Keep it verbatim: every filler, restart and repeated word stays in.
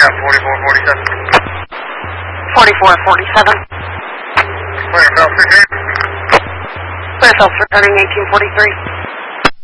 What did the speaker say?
got forty-four forty-seven. forty-four forty-seven. Clear Phelps returning. Clear Phelps returning eighteen forty-three.